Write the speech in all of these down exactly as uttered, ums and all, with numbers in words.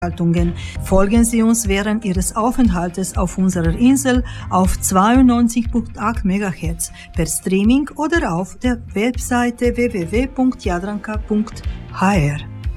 Folgen Sie uns während Ihres Aufenthaltes auf unserer Insel auf zweiundneunzig Komma acht Megahertz per Streaming oder auf der Webseite w w w punkt jadranka punkt h r.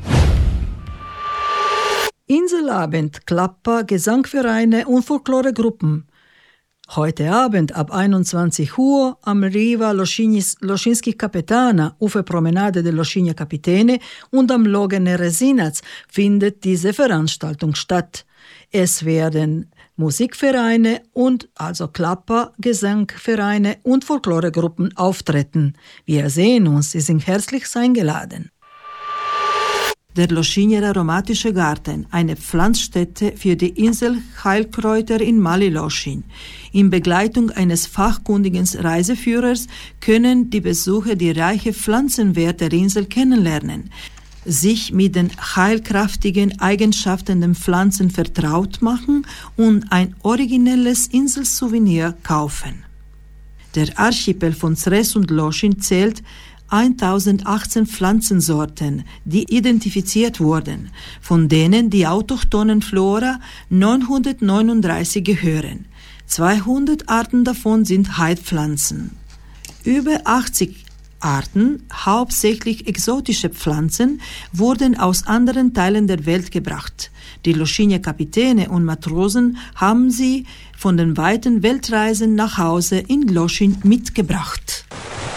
Inselabend, Klapper, Gesangvereine und Folkloregruppen. Heute Abend ab einundzwanzig Uhr am Riva Lošinjskih Kapetana, Uferpromenade der Lošinja Kapitene und am Logene Resinac findet diese Veranstaltung statt. Es werden Musikvereine und also Klapper, Gesangvereine und Folkloregruppen auftreten. Wir sehen uns, Sie sind herzlich eingeladen. Der Lošinjer Aromatische Garten, eine Pflanzstätte für die Insel Heilkräuter in Mali Lošinj. In Begleitung eines fachkundigen Reiseführers können die Besucher die reiche Pflanzenwelt der Insel kennenlernen, sich mit den heilkraftigen Eigenschaften der Pflanzen vertraut machen und ein originelles Inselsouvenir kaufen. Der Archipel von Zres und Lošinj zählt eintausendachtzehn Pflanzensorten, die identifiziert wurden, von denen die autochthonen Flora neunhundertneununddreißig gehören. zweihundert Arten davon sind Heilpflanzen. Über achtzig Arten, hauptsächlich exotische Pflanzen, wurden aus anderen Teilen der Welt gebracht. Die Lošinja Kapitene und Matrosen haben sie von den weiten Weltreisen nach Hause in Lošinj mitgebracht.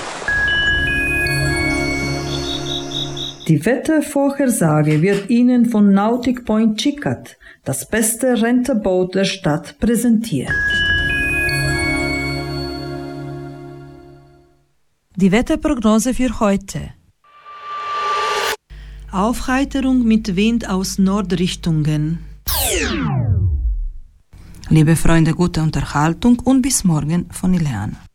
Die Wettervorhersage wird Ihnen von Nautic Point Čičak, das beste Renterboot der Stadt, präsentiert. Die Wetterprognose für heute. Aufheiterung mit Wind aus Nordrichtungen. Liebe Freunde, gute Unterhaltung und bis morgen von Ileana.